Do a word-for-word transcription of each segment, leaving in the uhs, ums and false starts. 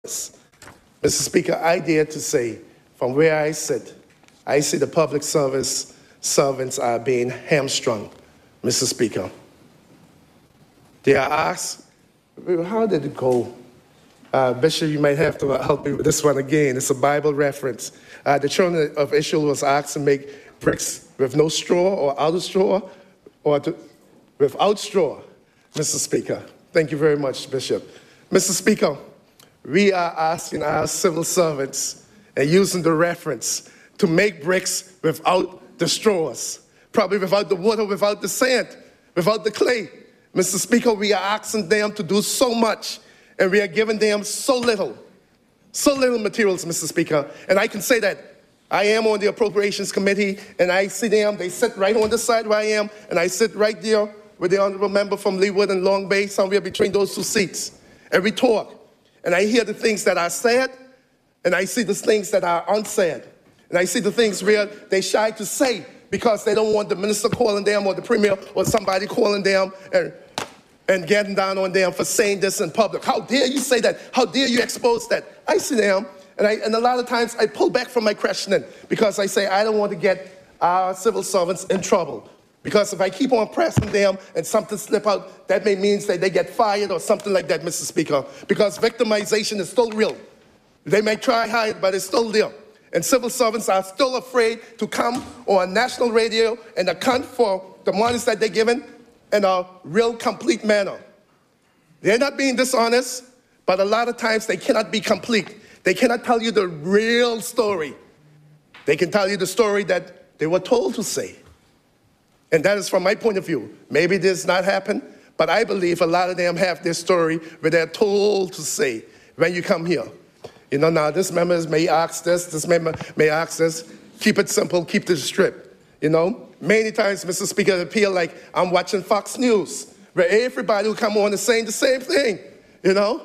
Mister Speaker, I dare to say, from where I sit, I see the public service servants are being hamstrung, Mister Speaker. They are asked, how did it go? Uh, Bishop, you might have to help me with this one again. It's a Bible reference. Uh, the children of Israel was asked to make bricks with no straw or out of straw or to, without straw, Mister Speaker. Thank you very much, Bishop. Mister Speaker, we are asking our civil servants and using the reference to make bricks without the straws, probably without the water, without the sand, without the clay. Mister Speaker, we are asking them to do so much, and we are giving them so little, so little materials, Mister Speaker. And I can say that I am on the Appropriations Committee, and I see them, they sit right on the side where I am, and I sit right there with the honorable member from Leawood and Long Bay, somewhere between those two seats. And we talk, and I hear the things that are said, and I see the things that are unsaid. And I see the things where they shy to say because they don't want the minister calling them or the premier or somebody calling them and, and getting down on them for saying this in public. How dare you say that? How dare you expose that? I see them, and, I, and a lot of times I pull back from my questioning because I say I don't want to get our civil servants in trouble. Because if I keep on pressing them and something slip out, that may mean that they get fired or something like that, Mister Speaker. Because victimization is still real. They may try hide, but it's still there. And civil servants are still afraid to come on national radio and account for the monies that they're given in a real, complete manner. They're not being dishonest, but a lot of times they cannot be complete. They cannot tell you the real story. They can tell you the story that they were told to say. And that is from my point of view. Maybe this not happen, but I believe a lot of them have this story where they're told to say when you come here. You know, now this member may ask this, this member may ask this. Keep it simple, keep the strip. You know, many times, Mister Speaker, it appears like I'm watching Fox News, where everybody who come on is saying the same thing, you know?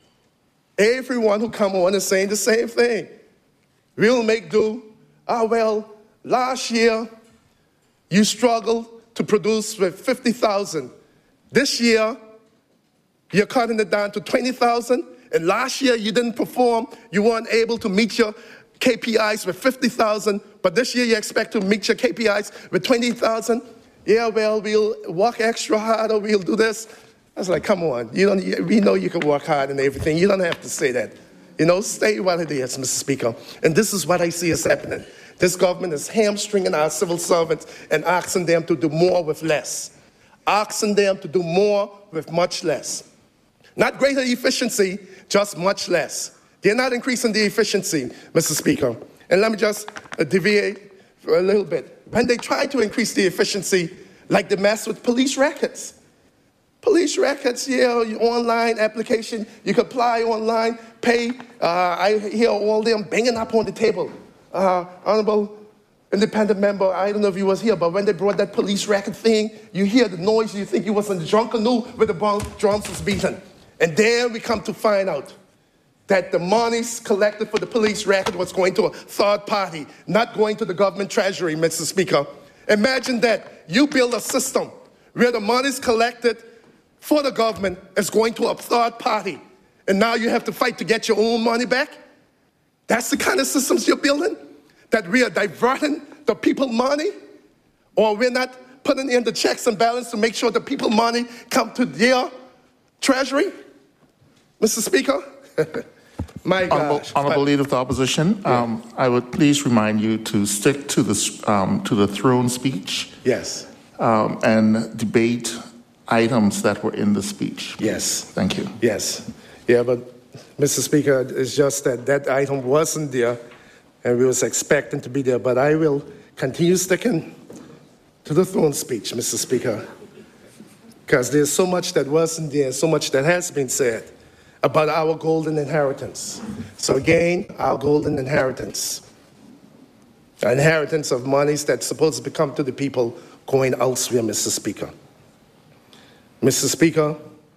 Everyone who come on is saying the same thing. We'll make do. Ah, well, last year, you struggled to produce with fifty thousand. This year, you're cutting it down to twenty thousand. And last year, you didn't perform. You weren't able to meet your K P Is with fifty thousand. But this year, you expect to meet your K P Is with twenty thousand. Yeah, well, we'll work extra hard or we'll do this. I was like, come on. You don't, we know you can work hard and everything. You don't have to say that. You know, stay what it is, Mister Speaker. And this is what I see is happening. This government is hamstringing our civil servants and asking them to do more with less. Asking them to do more with much less. Not greater efficiency, just much less. They're not increasing the efficiency, Mister Speaker. And let me just uh, deviate for a little bit. When they try to increase the efficiency, like the mess with police records. Police records, yeah, your online application, you can apply online, pay. Uh, I hear all them banging up on the table. Uh, Honorable independent member, I don't know if you was here, but when they brought that police record thing, you hear the noise, you think you was in the drunk canoe where the drums was beating. And then we come to find out that the monies collected for the police record was going to a third party, not going to the government treasury, Mister Speaker. Imagine that. You build a system where the monies collected for the government is going to a third party, and now you have to fight to get your own money back? That's the kind of systems you're building? That we are diverting the people's money? Or we're not putting in the checks and balance to make sure the people's money come to their treasury? Mister Speaker? My Honorable, gosh. Honorable Leader of the Opposition, Yeah. um, I would please remind you to stick to the, um, to the throne speech. Yes. Um, and debate items that were in the speech. Yes. Thank you. Yes. Yeah, but Mister Speaker, it's just that that item wasn't there, and we was expecting to be there. But I will continue sticking to the throne speech, Mister Speaker, because there's so much that wasn't there, so much that has been said about our golden inheritance. So again, our golden inheritance, the inheritance of monies that's supposed to come to the people going elsewhere, Mister Speaker. Mister Speaker,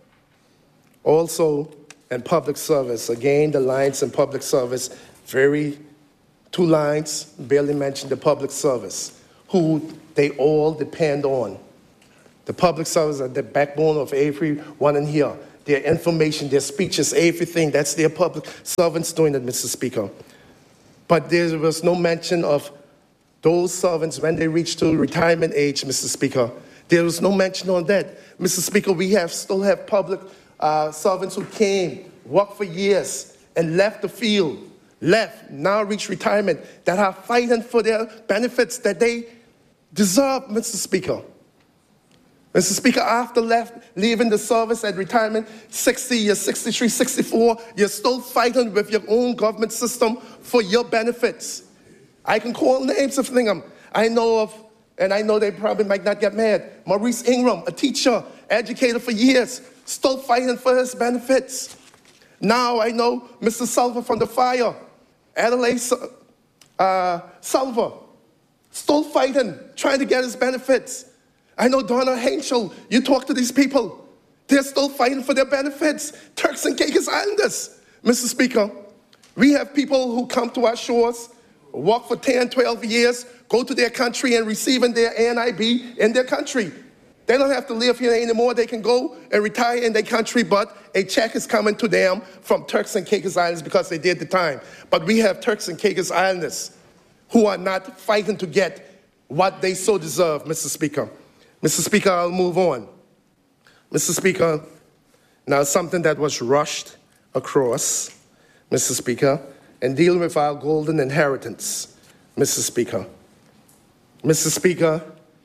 also in public service, again, the lines in public service, very, two lines, barely mention the public service, who they all depend on. The public service are the backbone of everyone in here. their information, their speeches, everything. That's their public servants doing it, Mister Speaker. But there was no mention of those servants when they reach to retirement age, Mister Speaker. There was no mention on that. Mister Speaker, we have still have public uh, servants who came, worked for years, and left the field, left, now reach retirement, that are fighting for their benefits that they deserve, Mister Speaker. Mister Speaker, after left, leaving the service at retirement, sixty, you're sixty-three, sixty-four, you're still fighting with your own government system for your benefits. I can call names of them. I know of, and I know they probably might not get mad, Maurice Ingram, a teacher, educator for years, still fighting for his benefits. Now I know Mister Silver from the fire, Adelaide uh, Silver, still fighting, trying to get his benefits. I know Donna Henschel, you talk to these people, they're still fighting for their benefits. Turks and Caicos Islanders, Mister Speaker. We have people who come to our shores, work for ten, twelve years, go to their country and receiving their A N I B in their country. They don't have to live here anymore. They can go and retire in their country, but a check is coming to them from Turks and Caicos Islands because they did the time. But we have Turks and Caicos Islanders who are not fighting to get what they so deserve, Mister Speaker. Mister Speaker, I'll move on. Mister Speaker, now something that was rushed across, Mister Speaker, and dealing with our golden inheritance, Mister Speaker. Mister Speaker,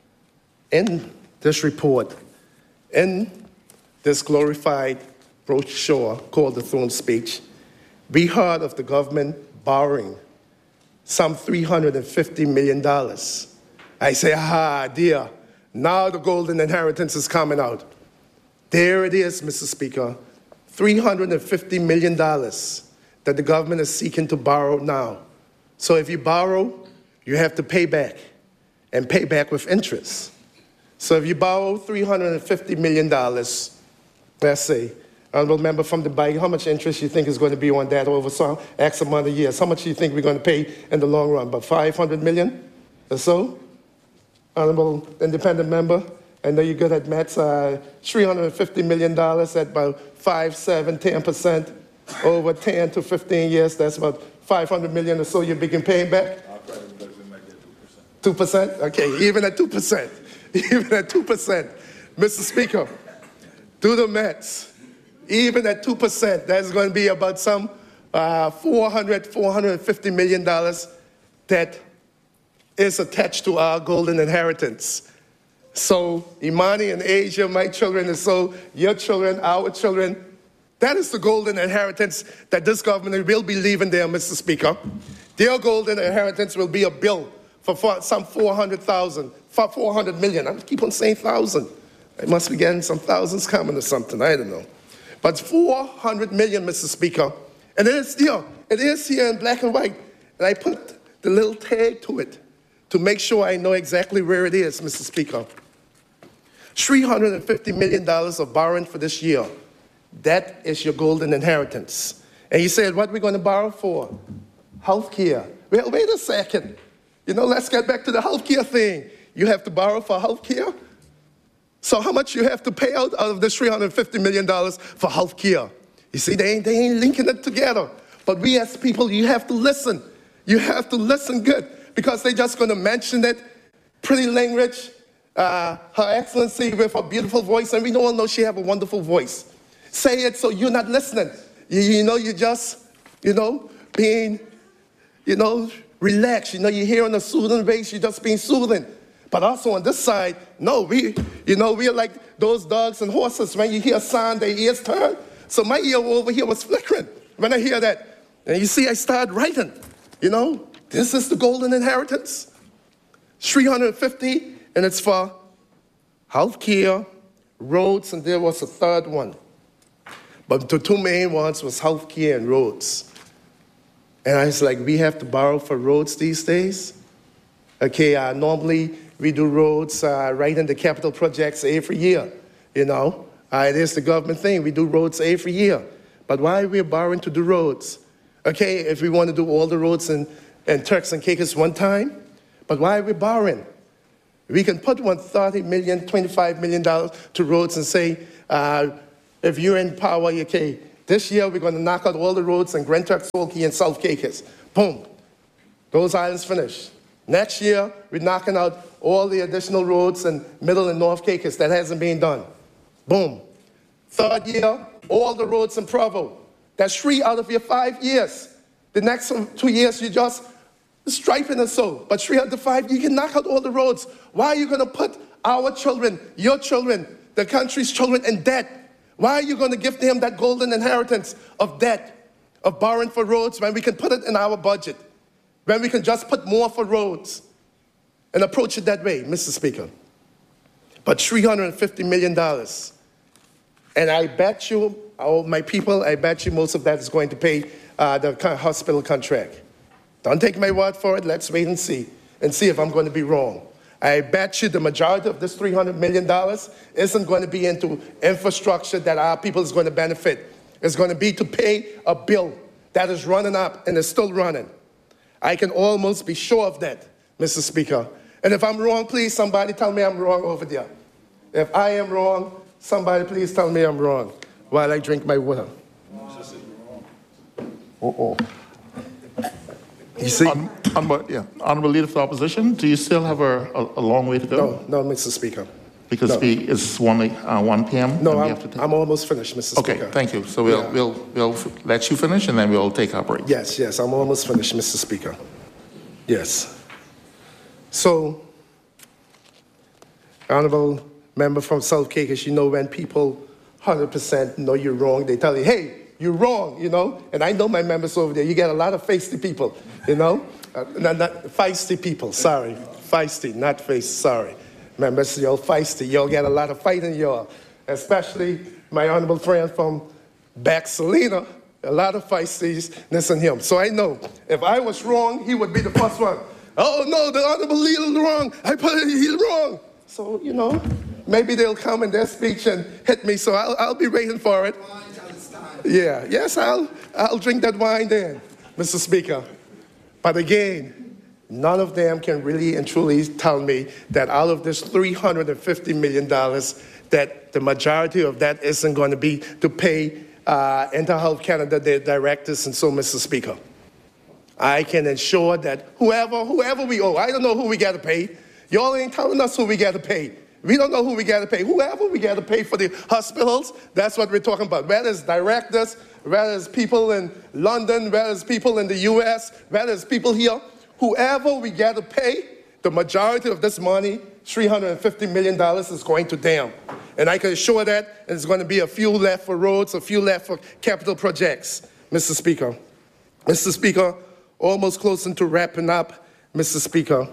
in this report, in this glorified brochure called the Throne Speech, we heard of the government borrowing some three hundred fifty million dollars. I say, ah, dear, now the golden inheritance is coming out. There it is, Mister Speaker, three hundred fifty million dollars that the government is seeking to borrow now. So if you borrow, you have to pay back, and pay back with interest. So if you borrow three hundred fifty million dollars, let's say, honorable member from the bike, how much interest you think is going to be on that over some X amount of years? How much do you think we're going to pay in the long run? About five hundred million or so? Honorable independent member, I know you're good at maths, uh, three hundred fifty million dollars at about five, seven, ten percent over ten to fifteen years. That's about five hundred million or so you'll begin paying back? I'll try to bet we might get two percent. two percent? Okay, even at two percent. Even at two percent. Mister Speaker, do the maths. Even at two percent, that's going to be about some uh, four hundred, four hundred fifty million dollars that is attached to our golden inheritance. So Imani and Asia, my children, and so your children, our children, that is the golden inheritance that this government will be leaving there, Mister Speaker. Their golden inheritance will be a bill for four, some four hundred thousand, for four hundred million. I keep on saying thousand. I must be getting some thousands coming or something, I don't know. But four hundred million, Mister Speaker. And it is here, it is here in black and white. And I put the little tag to it to make sure I know exactly where it is, Mister Speaker. three hundred fifty million dollars of borrowing for this year. That is your golden inheritance. And you said, what are we going to borrow for? Health care. Well, wait a second. You know, let's get back to the health care thing. You have to borrow for health care? So how much you have to pay out out of this three hundred fifty million dollars for health care? You see, they ain't, they ain't linking it together. But we as people, you have to listen. You have to listen good, because they're just going to mention it, pretty language, uh, Her Excellency with her beautiful voice, and we all know she have a wonderful voice. Say it so you're not listening. You, you know, you're just, you know, being, you know, relaxed. You know, you're hearing a soothing voice, you're just being soothing. But also on this side, no, we, you know, we're like those dogs and horses. When you hear a sound, their ears turn. So my ear over here was flickering when I hear that. And you see, I started writing, you know, this is the golden inheritance. three hundred fifty, and it's for health care, roads, and there was a third one. But the two main ones was health care and roads. And I was like, we have to borrow for roads these days? Okay, uh, normally we do roads uh, right in the capital projects every year, you know. Uh, it is the government thing, we do roads every year. But why are we borrowing to do roads? Okay, if we want to do all the roads in, in Turks and Caicos one time, but why are we borrowing? We can put one thirty million, twenty-five million dollars to roads and say, uh, if you're in power, okay, this year we're going to knock out all the roads in Grand Turk, Salt Cay, and South Caicos. Boom. Those islands finished. Next year, we're knocking out all the additional roads in Middle and North Caicos. That hasn't been done. Boom. Third year, all the roads in Provo. That's three out of your five years. The next two years, you just striping and so. But three out of five, you can knock out all the roads. Why are you going to put our children, your children, the country's children in debt? Why are you going to give them that golden inheritance of debt, of borrowing for roads, when we can put it in our budget, when we can just put more for roads and approach it that way, Mister Speaker? But three hundred fifty million dollars. And I bet you, all my people, I bet you most of that is going to pay uh, the hospital contract. Don't take my word for it. Let's wait and see, and see if I'm going to be wrong. I bet you the majority of this three hundred million dollars isn't going to be into infrastructure that our people is going to benefit. It's going to be to pay a bill that is running up and is still running. I can almost be sure of that, Mister Speaker. And if I'm wrong, please, somebody tell me I'm wrong over there. If I am wrong, somebody please tell me I'm wrong while I drink my water. Uh-oh. You see? Hon- Honorable, yeah. Honorable Leader for the Opposition, do you still have a, a, a long way to go? No, no, Mister Speaker. Because no. we, it's one, uh, one p m No, and we I'm, have to take- I'm almost finished, Mister Okay, Speaker. thank you. So we'll, Yeah. we'll, we'll f- let you finish and then we'll take our break. Yes, yes, I'm almost finished, Mister Speaker. Yes. So, Honorable Member from South Caicos, you know when people one hundred percent know you're wrong, they tell you, hey, you're wrong, you know? And I know my members over there, you get a lot of feisty people, you know? Uh, not, not feisty people, sorry. Feisty, not face, sorry. Members, you're feisty, you'll get a lot of fighting, y'all. Especially my honorable friend from back Salina, a lot of feistiness in him. So I know, if I was wrong, he would be the first one. Oh no, the honorable leader is wrong, I put it, he's wrong. So, you know, maybe they'll come in their speech and hit me, so I'll, I'll be waiting for it. Yeah, yes, I'll, I'll drink that wine then, Mister Speaker. But again, none of them can really and truly tell me that out of this three hundred fifty million dollars, that the majority of that isn't going to be to pay uh, InterHealth Canada, their directors, and so, Mister Speaker. I can ensure that whoever, whoever we owe, I don't know who we got to pay. Y'all ain't telling us who we got to pay. We don't know who we got to pay. Whoever we got to pay for the hospitals, that's what we're talking about. Whether it's directors, whether it's people in London, whether it's people in the U S, whether it's people here, whoever we got to pay, the majority of this money, three hundred fifty million dollars, is going to them. And I can assure that there's going to be a few left for roads, a few left for capital projects, Mister Speaker. Mister Speaker, almost close to wrapping up, Mister Speaker.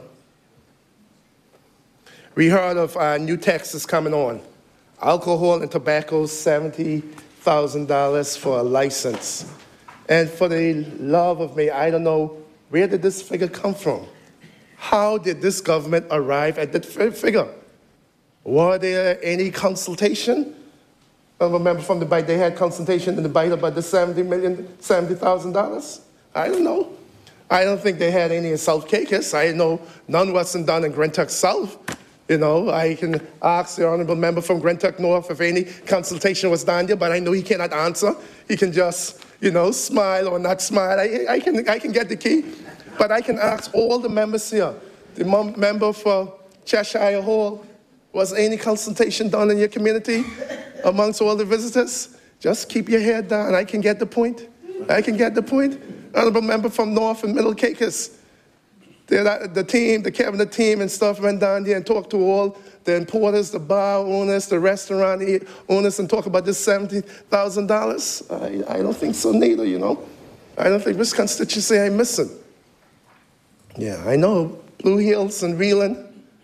We heard of uh, new taxes coming on. Alcohol and tobacco, seventy thousand dollars for a license. And for the love of me, I don't know, where did this figure come from? How did this government arrive at that figure? Were there any consultation? I remember from the bite, they had consultation in the bite about the seventy million, seventy thousand dollars? I don't know. I don't think they had any in South Caicos. I know none wasn't done in Grand Turk South. You know, I can ask the honorable member from Grand Turk North if any consultation was done there, but I know he cannot answer. He can just, you know, smile or not smile. I, I, can, I can get the key. But I can ask all the members here. The member for Cheshire Hall, was any consultation done in your community amongst all the visitors? Just keep your head down. I can get the point. I can get the point. Honorable member from North and Middle Caicos. The, the team, the cabinet team and stuff went down there and talked to all the importers, the bar owners, the restaurant owners, and talk about this seventy thousand dollars. I, I don't think so neither, you know. I don't think this constituency I'm missing. Yeah, I know. Blue Hills and Wheeling,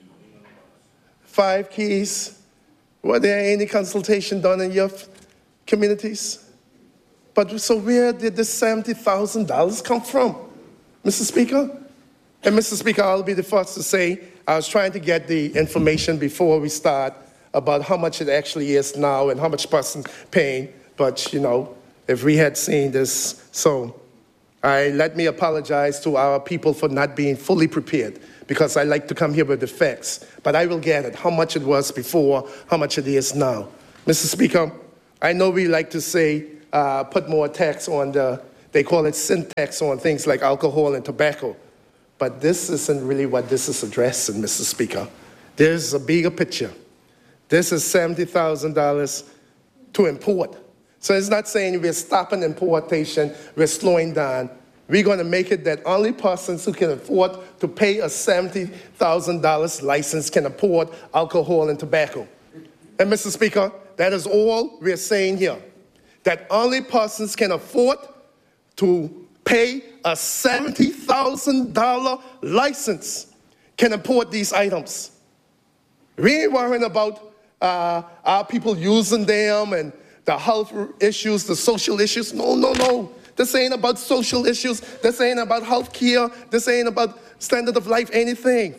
Five Keys. Were there any consultation done in your communities? But so where did this seventy thousand dollars come from, Mister Speaker? And Mister Speaker, I'll be the first to say, I was trying to get the information before we start about how much it actually is now and how much person paying. But, you know, if we had seen this, so I let me apologize to our people for not being fully prepared, because I like to come here with the facts. But I will get it, how much it was before, how much it is now. Mister Speaker, I know we like to say, uh, put more tax on the, they call it sin tax on things like alcohol and tobacco. But this isn't really what this is addressing, Mister Speaker. There's a bigger picture. This is seventy thousand dollars to import. So it's not saying we're stopping importation, we're slowing down. We're going to make it that only persons who can afford to pay a seventy thousand dollars license can afford alcohol and tobacco. And Mister Speaker, that is all we're saying here, that only persons can afford to pay a seventy thousand dollar license can import these items. We ain't worrying about uh, our people using them and the health issues, the social issues. No, no, no. This ain't about social issues. This ain't about health care. This ain't about standard of life, anything.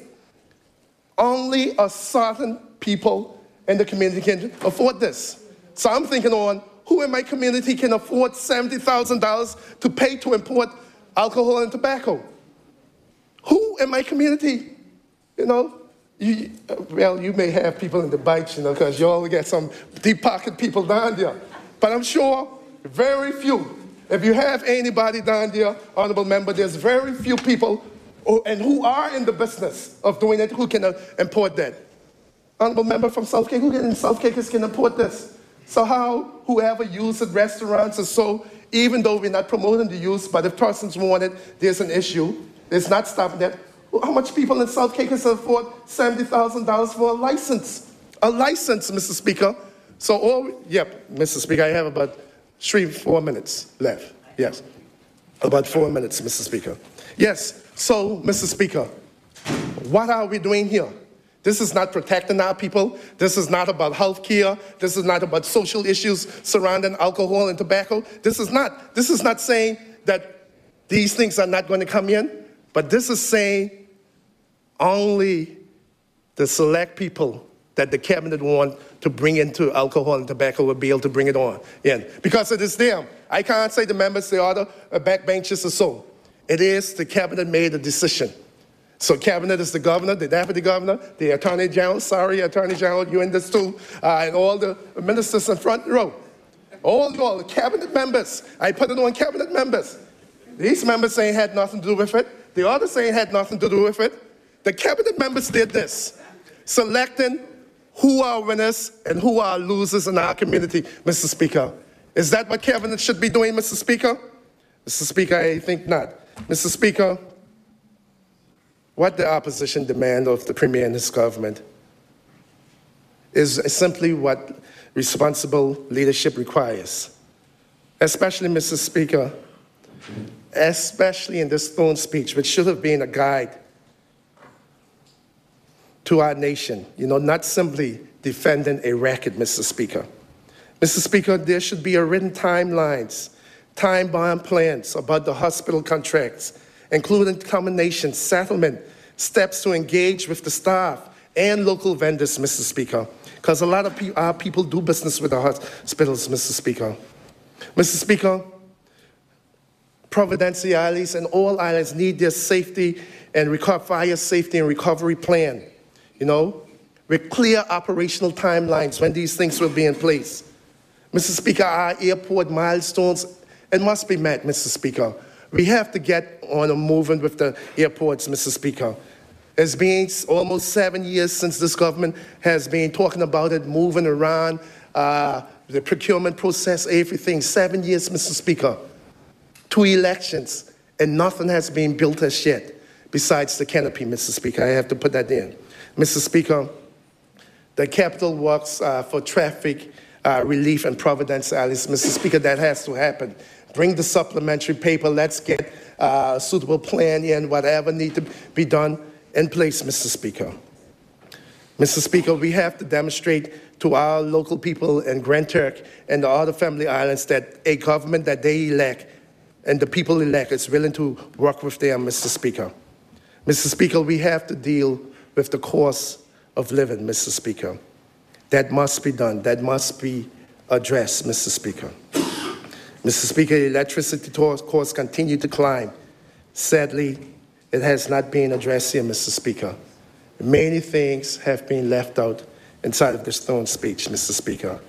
Only a certain people in the community can afford this. So I'm thinking on who in my community can afford seventy thousand dollars to pay to import alcohol and tobacco? Who in my community, you know? You, well, you may have people in the bikes, you know, because you all get some deep pocket people down there. But I'm sure very few. If you have anybody down there, honorable member, there's very few people who, and who are in the business of doing it who can uh, import that. Honorable member from South Cape, who in South Cape can import this? So how whoever uses restaurants or so, even though we're not promoting the use, but if persons want it, there's an issue. It's not stopping that. How much people in South Cape can afford seventy thousand dollars for a license? A license, Mister Speaker. So all, yep, Mister Speaker, I have about three, four minutes left. Yes, about four minutes, Mister Speaker. Yes, so, Mister Speaker, what are we doing here? This is not protecting our people. This is not about health care. This is not about social issues surrounding alcohol and tobacco. This is not, this is not saying that these things are not going to come in, but this is saying only the select people that the cabinet want to bring into alcohol and tobacco will be able to bring it on in. Because it is them. I can't say the members, the other backbenchers or so. It is the cabinet made a decision. So cabinet is the governor, the deputy governor, the attorney general, sorry, attorney general, you in this too, uh, and all the ministers in front row. All, all the cabinet members. I put it on cabinet members. These members ain't had nothing to do with it. The others ain't had nothing to do with it. The cabinet members did this, selecting who are winners and who are losers in our community, Mister Speaker. Is that what cabinet should be doing, Mister Speaker? Mister Speaker, I think not. Mister Speaker, what the opposition demand of the Premier and his government is simply what responsible leadership requires. Especially, Mister Speaker, especially in this throne speech, which should have been a guide to our nation, you know, not simply defending a record, Mister Speaker. Mister Speaker, there should be a written timelines, time-bound plans about the hospital contracts, including combination, settlement, steps to engage with the staff and local vendors, Mister Speaker, because a lot of pe our people do business with the hospitals, Mister Speaker. Mister Speaker, Providencia Islands and all islands need their safety and fire safety and recovery plan, you know, with clear operational timelines when these things will be in place. Mister Speaker, our airport milestones, it must be met, Mister Speaker. We have to get on a movement with the airports, Mister Speaker. It's been almost seven years since this government has been talking about it, moving around, uh, the procurement process, everything. Seven years, Mister Speaker. Two elections, and nothing has been built as yet, besides the canopy, Mister Speaker. I have to put that in. Mister Speaker, the capital works uh, for traffic uh, relief in Providencia Islands. Mister Speaker, that has to happen. Bring the supplementary paper. Let's get uh, a suitable plan in, whatever needs to be done in place, Mister Speaker. Mister Speaker, we have to demonstrate to our local people in Grand Turk and the other family islands that a government that they elect and the people elect is willing to work with them, Mister Speaker. Mister Speaker, we have to deal with the cost of living, Mister Speaker. That must be done. That must be addressed, Mister Speaker. Mister Speaker, electricity costs continue to climb. Sadly, it has not been addressed here, Mister Speaker. Many things have been left out inside of this throne speech, Mister Speaker.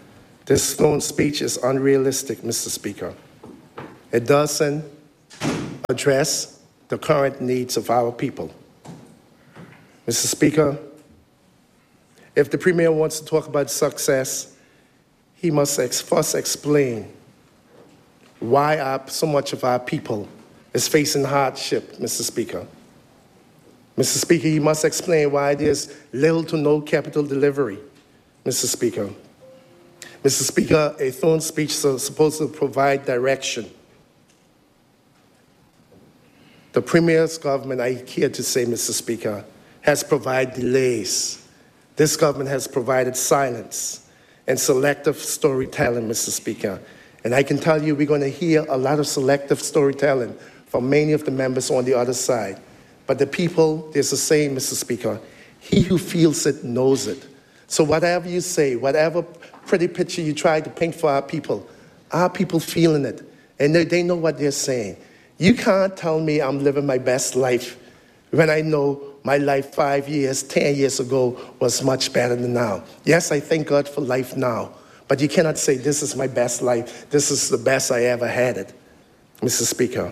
This Stone speech is unrealistic, Mister Speaker. It doesn't address the current needs of our people. Mister Speaker, if the Premier wants to talk about success, he must ex first explain why our, so much of our people is facing hardship, Mister Speaker. Mister Speaker, he must explain why there's little to no capital delivery, Mister Speaker. Mister Speaker, a Thorne speech is supposed to provide direction. The Premier's government, I care to say, Mister Speaker, has provided delays. This government has provided silence and selective storytelling, Mister Speaker. And I can tell you we're going to hear a lot of selective storytelling from many of the members on the other side. But the people, there's a saying, Mister Speaker, he who feels it knows it. So whatever you say, whatever pretty picture you try to paint for our people, our people feeling it, and they, they know what they're saying. You can't tell me I'm living my best life when I know my life five years, ten years ago was much better than now. Yes, I thank God for life now, but you cannot say this is my best life, this is the best I ever had it, Mister Speaker.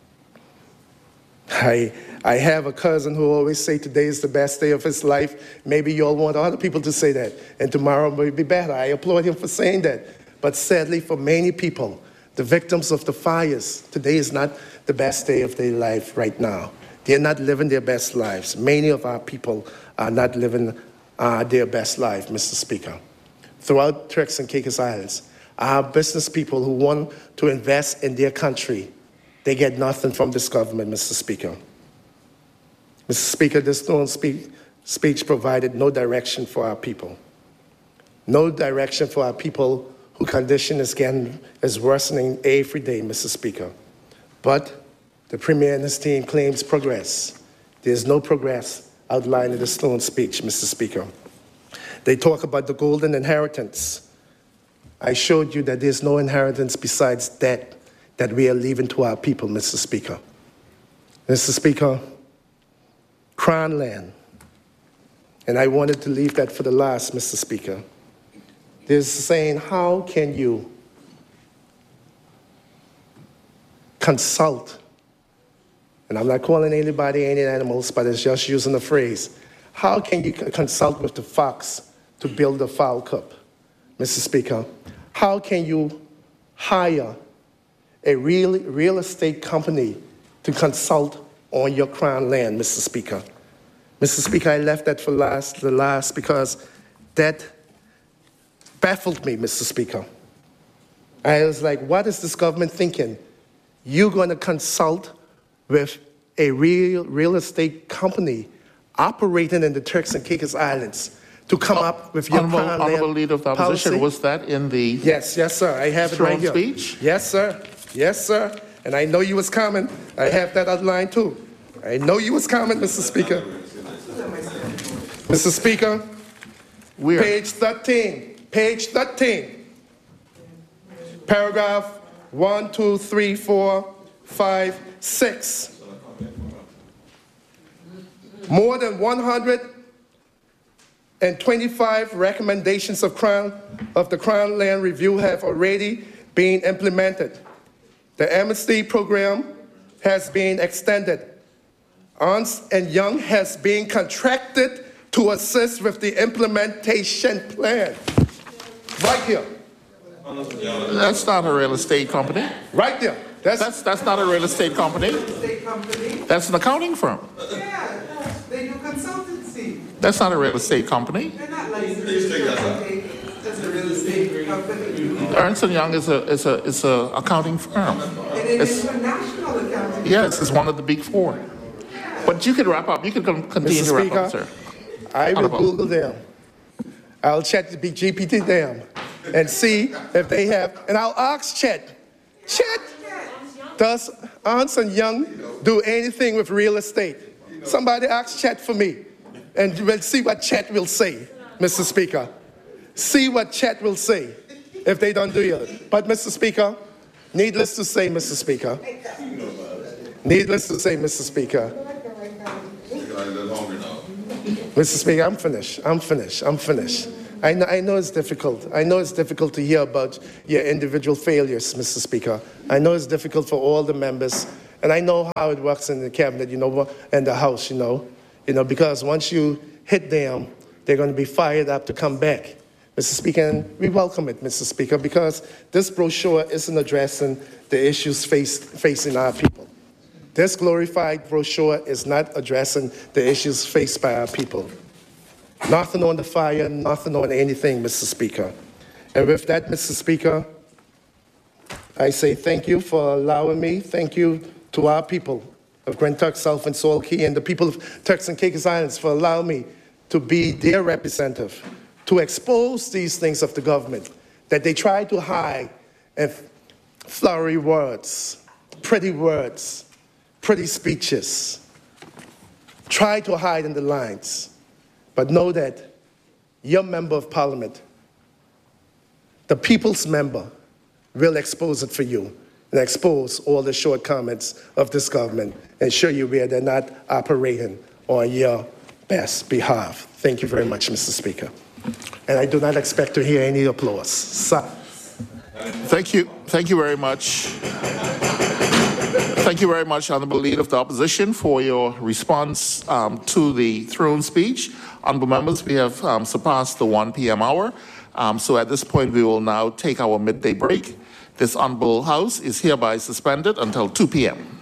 I, I have a cousin who always say today is the best day of his life. Maybe you all want other people to say that, and tomorrow may be better. I applaud him for saying that. But sadly, for many people, the victims of the fires, today is not the best day of their life right now. They're not living their best lives. Many of our people are not living uh, their best life, Mister Speaker. Throughout Turks and Caicos Islands, our business people who want to invest in their country, they get nothing from this government, Mister Speaker. Mister Speaker, this Thorne speech, speech provided no direction for our people. No direction for our people whose condition is getting is worsening every day, Mister Speaker. But the Premier and his team claims progress. There's no progress outlined in the Thorne speech, Mister Speaker. They talk about the golden inheritance. I showed you that there's no inheritance besides debt that we are leaving to our people, Mister Speaker. Mister Speaker, Crown land, and I wanted to leave that for the last, Mister Speaker. There's saying, how can you consult, and I'm not calling anybody any animals, but it's just using the phrase, how can you consult with the fox to build a fowl cup, Mister Speaker? How can you hire a real, real estate company to consult on your Crown land, Mister Speaker? Mister Speaker, I left that for last, the last because that baffled me, Mister Speaker. I was like, what is this government thinking? You're going to consult with a real real estate company operating in the Turks and Caicos Islands to come up with your Honorable, Crown Honorable land Leader of the Opposition, policy? was that in the Yes, yes, sir. I have it Throne right here. speech? Yes, sir. Yes, sir. And I know you was coming. I have that outlined too. I know you was coming, Mister Speaker. Mister Speaker, we are, page thirteen, page thirteen, paragraph one, two, three, four, five, six. More than one hundred twenty-five recommendations of Crown of the Crown Land Review have already been implemented. The amnesty program has been extended. Ernst and Young has been contracted to assist with the implementation plan. Right here. that's not a real estate company. Right there. That's, That's, that's not a real estate company. Estate company. That's an accounting firm. Yeah, they do consultancy. That's not a real estate company. They're not licensed as a real estate company. Ernst and Young is a, is a, is a accounting firm. And it is It's, international accounting. yes, it's one of the big four. But you can wrap up. You can con- continue Mister to wrap up, Speaker, sir. I will Honorable. Google them. I'll chat the G P T them and see if they have, and I'll ask Chet, Chet, does Ernst and Young do anything with real estate? Somebody ask Chet for me, and we'll see what Chet will say, Mister Speaker. See what Chet will say if they don't do it. But, Mister Speaker, needless to say, Mister Speaker, needless to say, Mister Speaker, Mister Speaker, I'm finished. I'm finished. I'm finished. I know, I know it's difficult. I know it's difficult to hear about your individual failures, Mister Speaker. I know it's difficult for all the members, and I know how it works in the cabinet, you know, and the House, you know, you know, because once you hit them, they're going to be fired up to come back, Mister Speaker. And we welcome it, Mister Speaker, because this brochure isn't addressing the issues faced, facing our people. This glorified brochure is not addressing the issues faced by our people. Nothing on the fire, nothing on anything, Mister Speaker. And with that, Mister Speaker, I say thank you for allowing me. Thank you to our people of Grand Turk, South and Salt Key, and the people of Turks and Caicos Islands for allowing me to be their representative, to expose these things of the government that they try to hide and flowery words, pretty words, pretty speeches, try to hide in the lines. But know that your member of parliament, the people's member, will expose it for you and expose all the shortcomings of this government and show you where they're not operating on your best behalf. Thank you very much, Mister Speaker. And I do not expect to hear any applause. So, Thank you. Thank you very much. Thank you very much, Honorable Leader of the Opposition, for your response um, to the throne speech. Honorable members, we have um, surpassed the one p m hour. Um, so at this point, we will now take our midday break. This honorable House is hereby suspended until two p m